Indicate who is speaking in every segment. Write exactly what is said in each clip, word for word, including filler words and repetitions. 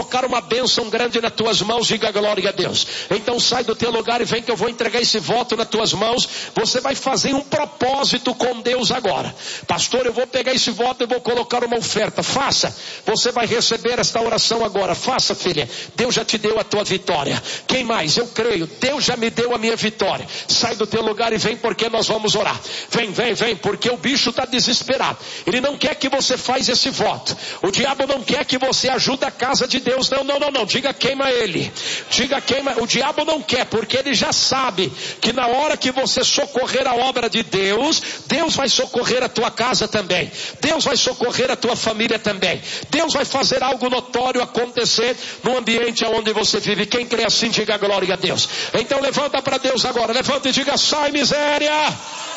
Speaker 1: colocar uma bênção grande nas tuas mãos. Diga glória a Deus. Então sai do teu lugar e vem que eu vou entregar esse voto nas tuas mãos. Você vai fazer um propósito com Deus agora. Pastor, eu vou pegar esse voto e vou colocar uma oferta. Faça. Você vai receber esta oração agora. Faça, filha. Deus já te deu a tua vitória. Quem mais? Eu creio. Deus já me deu a minha vitória. Sai do teu lugar e vem porque nós vamos orar. Vem, vem, vem, porque o bicho está desesperado. Ele não quer que você faça esse voto. O diabo não quer que você ajude a casa de Deus. Não, não, não, não. Diga queima ele. Diga queima. O diabo não quer, porque ele já sabe que na hora que você socorrer a obra de Deus, Deus vai socorrer a tua casa também. Deus vai socorrer a tua família também. Deus vai fazer algo notório acontecer no ambiente onde você vive. Quem crê assim, diga glória a Deus. Então levanta para Deus agora. Levanta e diga: sai miséria.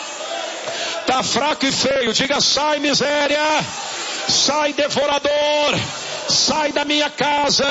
Speaker 1: Tá fraco e feio. Diga: sai miséria. Sai devorador. Sai da minha casa.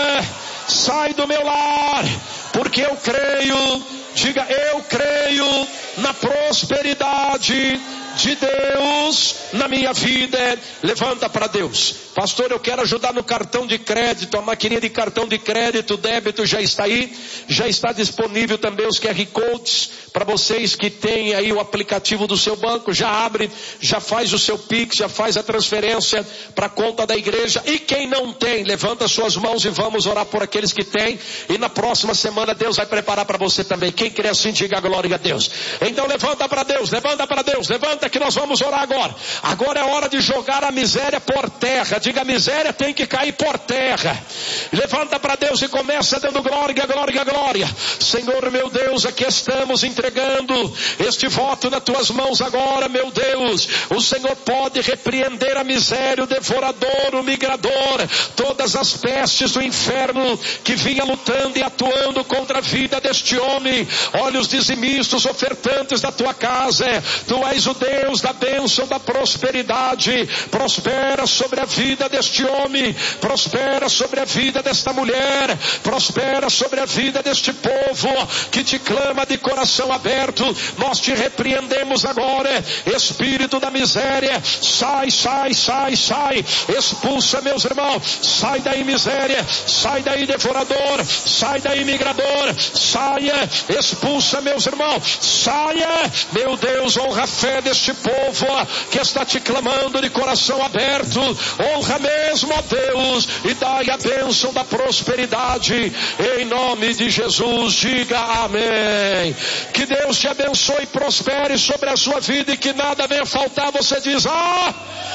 Speaker 1: Sai do meu lar. Porque eu creio. Diga: eu creio na prosperidade de Deus na minha vida. Levanta para Deus. Pastor, eu quero ajudar no cartão de crédito. A maquininha de cartão de crédito, débito já está aí. Já está disponível também os Q R Codes para vocês que têm aí o aplicativo do seu banco. Já abre, já faz o seu Pix, já faz a transferência para a conta da igreja. E quem não tem, levanta suas mãos e vamos orar por aqueles que têm. E na próxima semana Deus vai preparar para você também. Quem crê assim, diga glória a Deus. Então levanta para Deus, levanta para Deus, levanta que nós vamos orar agora. Agora é hora de jogar a miséria por terra. Diga: a miséria tem que cair por terra. Levanta para Deus e começa dando glória, glória, glória. Senhor meu Deus, aqui estamos entregando este voto nas tuas mãos agora, meu Deus. O Senhor pode repreender a miséria, o devorador, o migrador, todas as pestes do inferno que vinha lutando e atuando contra a vida deste homem. Olha os dizimistas, ofertantes da tua casa. Tu és o Deus da bênção, da prosperidade. Prospera sobre a vida deste homem, prospera sobre a vida desta mulher, prospera sobre a vida deste povo que te clama de coração aberto. Nós te repreendemos agora, espírito da miséria. Sai, sai, sai, sai. Expulsa, meus irmãos. Sai daí, miséria. Sai daí, devorador. Sai daí, migrador. Saia. Expulsa, meus irmãos. Saia. Meu Deus, honra a fé deste povo que está te clamando de coração aberto. Honra mesmo a Deus e dai a bênção da prosperidade em nome de Jesus. Diga amém. Que Deus te abençoe e prospere sobre a sua vida e que nada venha faltar. Você diz: ah,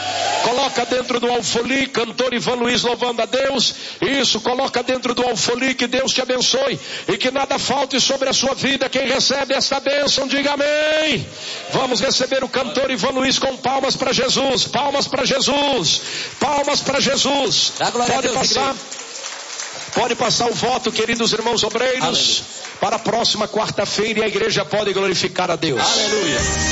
Speaker 1: coloca dentro do alfolie, cantor Ivan Luiz louvando a Deus. Isso, coloca dentro do alfolie. Que Deus te abençoe e que nada falte sobre a sua vida. Quem recebe esta bênção, diga amém. Vamos receber o cantor Ivan Luiz com palmas para Jesus. Palmas para Jesus. Palmas para Jesus. Pode passar. Pode passar o voto, queridos irmãos obreiros. Aleluia. Para a próxima quarta-feira, e a igreja pode glorificar a Deus. Aleluia.